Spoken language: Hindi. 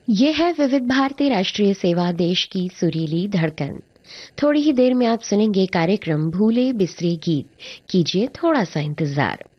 ये है विविध भारती राष्ट्रीय सेवा, देश की सुरीली धड़कन। थोड़ी ही देर में आप सुनेंगे कार्यक्रम भूले बिसरे गीत। कीजिए थोड़ा सा इंतजार।